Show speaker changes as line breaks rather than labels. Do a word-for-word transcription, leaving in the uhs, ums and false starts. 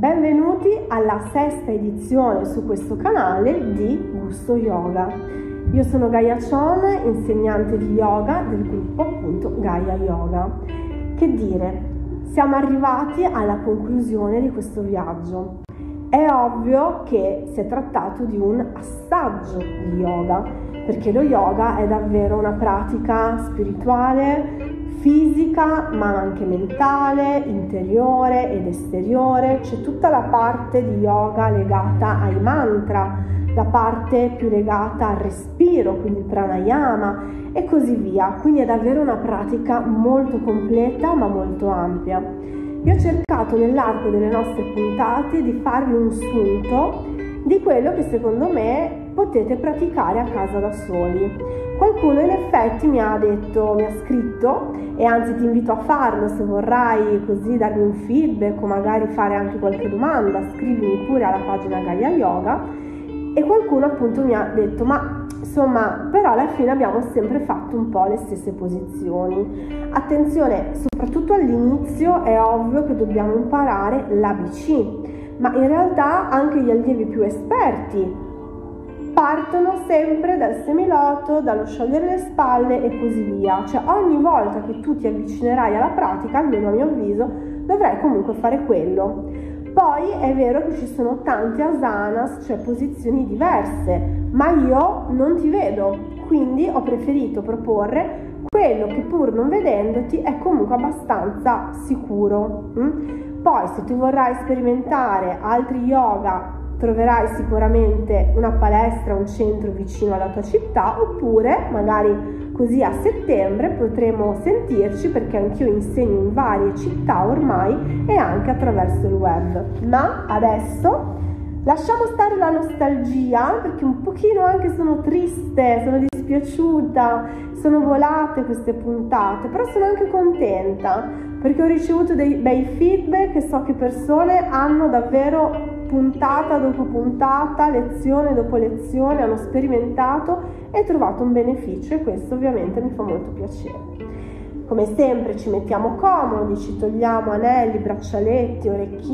Benvenuti alla sesta edizione su questo canale di Gusto Yoga. Io sono Gaia Chon, insegnante di yoga del gruppo appunto Gaia Yoga. Che dire, siamo arrivati alla conclusione di questo viaggio. È ovvio che si è trattato di un assaggio di yoga, perché lo yoga è davvero una pratica spirituale, fisica, ma anche mentale, interiore ed esteriore. C'è tutta la parte di yoga legata ai mantra, la parte più legata al respiro, quindi il pranayama e così via. Quindi è davvero una pratica molto completa ma molto ampia. Io ho cercato nell'arco delle nostre puntate di farvi un sunto di quello che secondo me potete praticare a casa da soli. Qualcuno in effetti mi ha detto, mi ha scritto, e anzi ti invito a farlo se vorrai così darmi un feedback o magari fare anche qualche domanda, scrivimi pure alla pagina Gaia Yoga. E qualcuno appunto mi ha detto, ma insomma, però alla fine abbiamo sempre fatto un po' le stesse posizioni. Attenzione, soprattutto all'inizio è ovvio che dobbiamo imparare l'A B C, ma in realtà anche gli allievi più esperti partono sempre dal semiloto, dallo sciogliere le spalle e così via. Cioè ogni volta che tu ti avvicinerai alla pratica, almeno a mio avviso, dovrai comunque fare quello. Poi è vero che ci sono tanti asanas, cioè posizioni diverse, ma io non ti vedo, quindi ho preferito proporre quello che pur non vedendoti è comunque abbastanza sicuro. Poi se tu vorrai sperimentare altri yoga, troverai sicuramente una palestra, un centro vicino alla tua città, oppure magari così a settembre potremo sentirci, perché anch'io insegno in varie città ormai e anche attraverso il web. Ma adesso lasciamo stare la nostalgia, perché un pochino anche sono triste, sono dispiaciuta, sono volate queste puntate, però sono anche contenta perché ho ricevuto dei bei feedback e so che persone hanno davvero puntata dopo puntata, lezione dopo lezione, hanno sperimentato e trovato un beneficio, e questo ovviamente mi fa molto piacere. Come sempre ci mettiamo comodi, ci togliamo anelli, braccialetti, orecchini,